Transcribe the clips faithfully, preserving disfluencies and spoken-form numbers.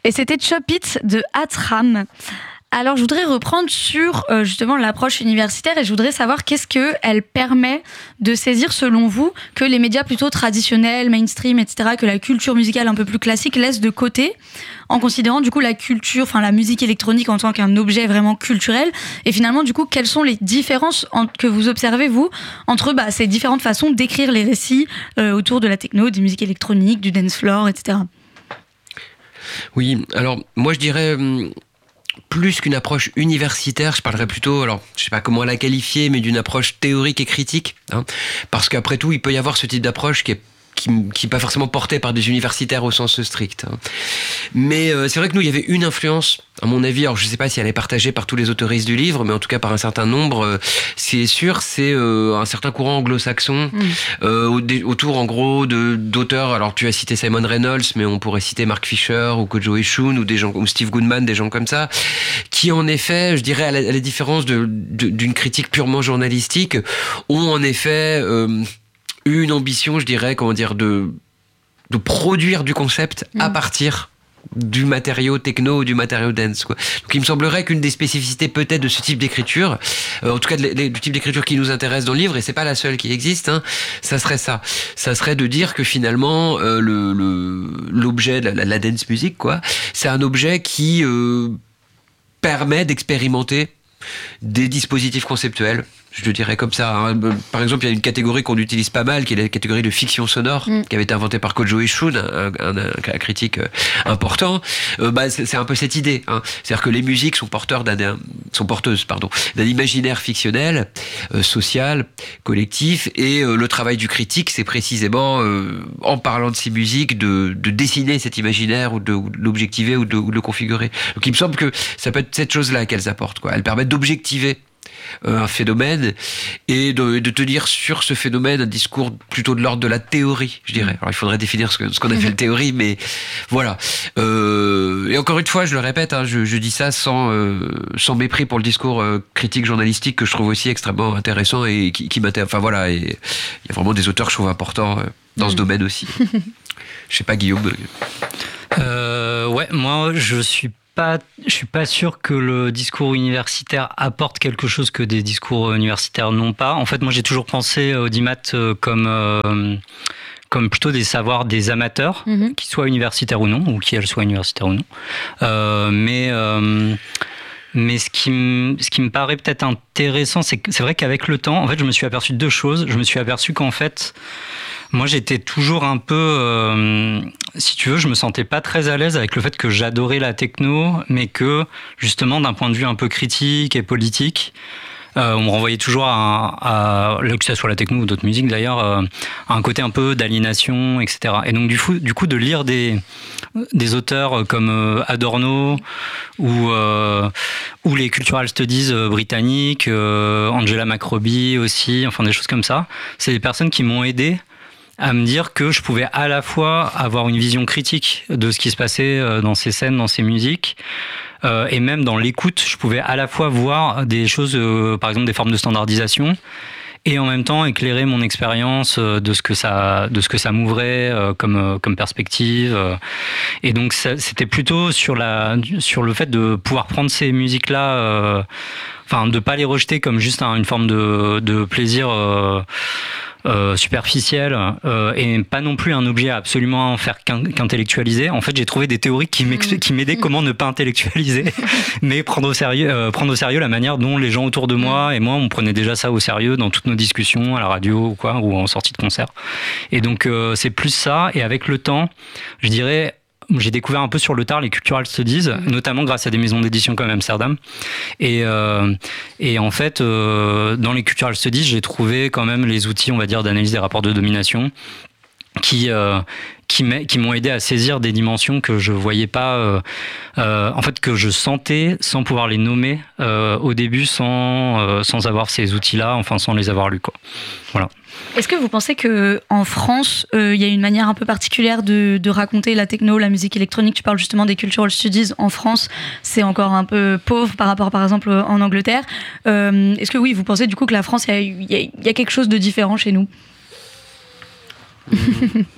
Et c'était Chop It de Atram. Alors, je voudrais reprendre sur euh, justement l'approche universitaire et je voudrais savoir qu'est-ce qu'elle permet de saisir, selon vous, que les médias plutôt traditionnels, mainstream, et cetera, que la culture musicale un peu plus classique laissent de côté, en considérant du coup la culture, enfin la musique électronique en tant qu'un objet vraiment culturel. Et finalement, du coup, quelles sont les différences en, que vous observez, vous, entre bah, ces différentes façons d'écrire les récits euh, autour de la techno, des musiques électroniques, du dance floor, et cetera. Oui, alors moi je dirais... Hum... plus qu'une approche universitaire, je parlerais plutôt, alors je sais pas comment la qualifier, mais d'une approche théorique et critique, hein, parce qu'après tout, il peut y avoir ce type d'approche qui est qui qui pas forcément portée par des universitaires au sens strict. Hein. Mais euh, c'est vrai que nous, il y avait une influence, à mon avis, alors je sais pas si elle est partagée par tous les autoristes du livre, mais en tout cas par un certain nombre, euh, ce qui est sûr, c'est euh, un certain courant anglo-saxon, mmh. euh, autour en gros de, d'auteurs, alors tu as cité Simon Reynolds, mais on pourrait citer Mark Fisher ou Kojo Ishun ou, des gens, ou Steve Goodman, des gens comme ça, qui en effet, je dirais à la, à la différence de, de, d'une critique purement journalistique, ont en effet... Euh, une ambition, je dirais, comment dire, de, de produire du concept mmh. à partir du matériau techno ou du matériau dance, quoi. Donc il me semblerait qu'une des spécificités peut-être de ce type d'écriture, euh, en tout cas de, de, du type d'écriture qui nous intéresse dans le livre, et c'est pas la seule qui existe, hein, ça serait ça. Ça serait de dire que finalement euh, le, le, l'objet de la, la dance music, quoi, c'est un objet qui euh, permet d'expérimenter des dispositifs conceptuels, je le dirais comme ça. Hein. Par exemple, il y a une catégorie qu'on utilise pas mal, qui est la catégorie de fiction sonore, mmh. qui avait été inventée par Kojo Ishun, un, un, un, un critique important. Euh, bah, c'est, c'est un peu cette idée. Hein. C'est-à-dire que les musiques sont porteurs d'un, sont porteuses, pardon, d'un imaginaire fictionnel, euh, social, collectif, et euh, le travail du critique, c'est précisément, euh, en parlant de ces musiques, de, de dessiner cet imaginaire ou de, ou de l'objectiver ou de, ou de le configurer. Donc, il me semble que ça peut être cette chose-là qu'elles apportent, quoi. Elles permettent d'objectiver euh, un phénomène et de, de tenir sur ce phénomène un discours plutôt de l'ordre de la théorie, je dirais. Alors il faudrait définir ce, que, ce qu'on appelle théorie, mais voilà. Euh, et encore une fois, je le répète, hein, je, je dis ça sans, euh, sans mépris pour le discours euh, critique journalistique que je trouve aussi extrêmement intéressant et qui, qui m'intéresse. Enfin voilà, et il y a vraiment des auteurs que je trouve importants euh, dans mmh. ce domaine aussi. Je sais pas, Guillaume. Euh, ouais, moi je suis Pas, je suis pas sûr que le discours universitaire apporte quelque chose que des discours universitaires n'ont pas. En fait, moi, j'ai toujours pensé au DIMAT comme euh, comme plutôt des savoirs des amateurs, mm-hmm. qu'ils soient universitaires ou non, ou qu'elles soient universitaires ou non. Euh, mais euh, mais ce qui me ce qui me paraît peut-être intéressant, c'est que c'est vrai qu'avec le temps, en fait, je me suis aperçu de deux choses. Je me suis aperçu qu'en fait, moi, j'étais toujours un peu, euh, si tu veux, je me sentais pas très à l'aise avec le fait que j'adorais la techno, mais que, justement, d'un point de vue un peu critique et politique, euh, on me renvoyait toujours à, à, que ce soit la techno ou d'autres musiques d'ailleurs, euh, à un côté un peu d'aliénation, et cetera. Et donc, du coup, du coup de lire des, des auteurs comme euh, Adorno ou, euh, ou les cultural studies euh, britanniques, euh, Angela McRobbie aussi, enfin des choses comme ça, c'est des personnes qui m'ont aidé à me dire que je pouvais à la fois avoir une vision critique de ce qui se passait dans ces scènes, dans ces musiques, euh, et même dans l'écoute, je pouvais à la fois voir des choses, euh, par exemple des formes de standardisation, et en même temps éclairer mon expérience de ce que ça, de ce que ça m'ouvrait euh, comme, comme perspective. Et donc ça, c'était plutôt sur, la, sur le fait de pouvoir prendre ces musiques-là, euh, enfin de pas les rejeter comme juste un, une forme de, de plaisir euh, Euh, superficielle euh, et pas non plus un objet à absolument faire qu'intellectualiser. En fait, j'ai trouvé des théories qui, qui m'aidaient comment ne pas intellectualiser, mais prendre au sérieux, euh, prendre au sérieux la manière dont les gens autour de moi et moi, on prenait déjà ça au sérieux dans toutes nos discussions à la radio ou quoi, ou en sortie de concert. Et donc, euh, c'est plus ça. Et avec le temps, je dirais, j'ai découvert un peu sur le tard les cultural studies, mmh. notamment grâce à des maisons d'édition comme Amsterdam. Et, euh, et en fait, euh, dans les cultural studies, j'ai trouvé quand même les outils, on va dire, d'analyse des rapports de domination qui, euh, qui, qui m'ont aidé à saisir des dimensions que je voyais pas, euh, euh, en fait, que je sentais sans pouvoir les nommer euh, au début, sans, euh, sans avoir ces outils-là, enfin, sans les avoir lus, quoi. Voilà. Est-ce que vous pensez qu'en France, il euh, y a une manière un peu particulière de, de raconter la techno, la musique électronique? Tu parles justement des cultural studies. En France, c'est encore un peu pauvre par rapport, par exemple, en Angleterre. Euh, est-ce que oui, vous pensez du coup que la France, il y, y, y a quelque chose de différent chez nous? mmh.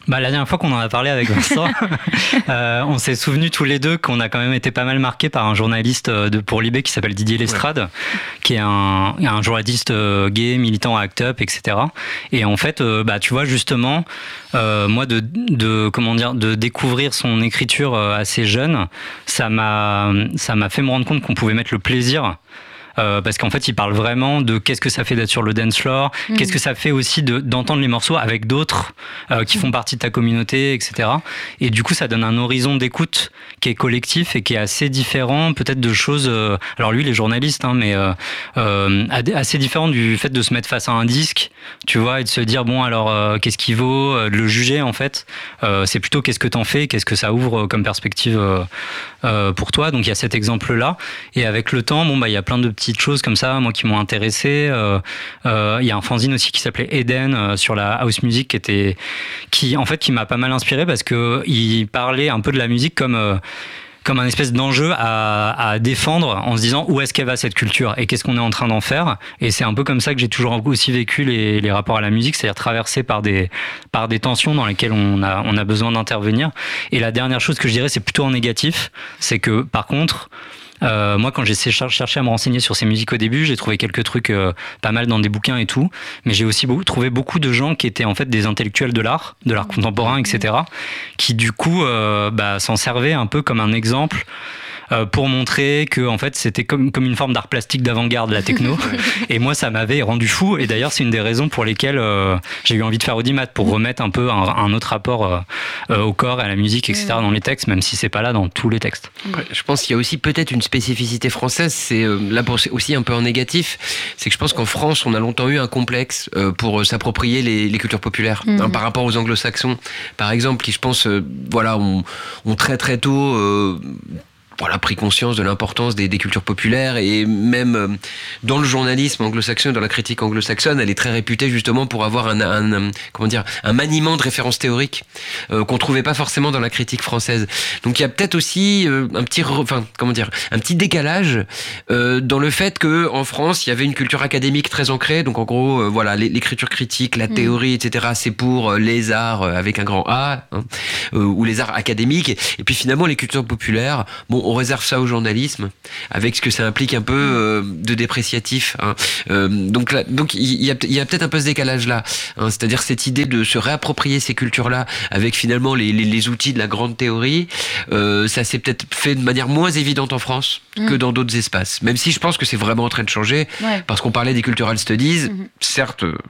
Bah, la dernière fois qu'on en a parlé avec Vincent, euh, on s'est souvenu tous les deux qu'on a quand même été pas mal marqués par un journaliste de, pour Libé qui s'appelle Didier Lestrade, ouais. qui est un, un journaliste gay, militant à Act Up, et cetera. Et en fait, euh, bah, tu vois, justement, euh, moi, de, de, comment dire, de découvrir son écriture assez jeune, ça m'a, ça m'a fait me rendre compte qu'on pouvait mettre le plaisir. Euh, parce qu'en fait, il parle vraiment de qu'est-ce que ça fait d'être sur le dance floor, mmh. qu'est-ce que ça fait aussi de, d'entendre les morceaux avec d'autres euh, qui font partie de ta communauté, et cetera. Et du coup, ça donne un horizon d'écoute qui est collectif et qui est assez différent, peut-être de choses. Euh, alors lui, il est journaliste, hein, mais euh, euh, assez différent du fait de se mettre face à un disque, tu vois, et de se dire bon, alors euh, qu'est-ce qui vaut, euh, de le juger en fait. Euh, c'est plutôt qu'est-ce que t'en fais, qu'est-ce que ça ouvre comme perspective euh, euh, pour toi. Donc il y a cet exemple-là. Et avec le temps, bon bah il y a plein de petits choses comme ça, moi, qui m'ont intéressé. Euh, euh, il y a un fanzine aussi qui s'appelait Eden euh, sur la house music qui était, qui en fait, qui m'a pas mal inspiré parce que il parlait un peu de la musique comme euh, comme un espèce d'enjeu à, à défendre en se disant où est-ce qu'elle va cette culture et qu'est-ce qu'on est en train d'en faire. Et c'est un peu comme ça que j'ai toujours aussi vécu les, les rapports à la musique, c'est-à-dire traversé par des, par des tensions dans lesquelles on a, on a besoin d'intervenir. Et la dernière chose que je dirais, c'est plutôt en négatif, c'est que par contre, Euh, moi, quand j'ai cherché à me renseigner sur ces musiques au début, j'ai trouvé quelques trucs euh, pas mal dans des bouquins et tout, mais j'ai aussi beau, trouvé beaucoup de gens qui étaient en fait des intellectuels de l'art, de l'art contemporain, et cetera, qui du coup euh, bah, s'en servaient un peu comme un exemple euh, pour montrer que en fait c'était comme, comme une forme d'art plastique d'avant-garde, la techno. Et moi, ça m'avait rendu fou. Et d'ailleurs, c'est une des raisons pour lesquelles euh, j'ai eu envie de faire Audimat, pour remettre un peu un, un autre rapport euh, euh, au corps, à la musique, et cetera dans les textes, même si c'est pas là dans tous les textes. Ouais, je pense qu'il y a aussi peut-être une spécificité française, c'est euh, là pour, aussi un peu en négatif, c'est que je pense qu'en France, on a longtemps eu un complexe euh, pour s'approprier les, les cultures populaires, mmh. hein, par rapport aux anglo-saxons, par exemple, qui je pense, euh, voilà, ont, ont très très tôt euh, voilà, pris conscience de l'importance des, des cultures populaires, et même euh, dans le journalisme anglo-saxon, dans la critique anglo-saxonne, elle est très réputée justement pour avoir un, un, un comment dire, un maniement de références théoriques euh, qu'on trouvait pas forcément dans la critique française. Donc il y a peut-être aussi euh, un petit, enfin comment dire, un petit décalage euh, dans le fait que en France il y avait une culture académique très ancrée. Donc en gros, euh, voilà, l'écriture critique, la théorie, et cetera. C'est pour euh, les arts euh, avec un grand A, hein, euh, ou les arts académiques. Et puis finalement les cultures populaires, bon, on réserve ça au journalisme, avec ce que ça implique un peu euh, de dépréciatif. Hein. Euh, donc là, donc il y a, y a peut-être un peu ce décalage-là. Hein. C'est-à-dire cette idée de se réapproprier ces cultures-là avec finalement les, les, les outils de la grande théorie. Euh, ça s'est peut-être fait de manière moins évidente en France mmh. que dans d'autres espaces. Même si je pense que c'est vraiment en train de changer, ouais. parce qu'on parlait des cultural studies, mmh. certes.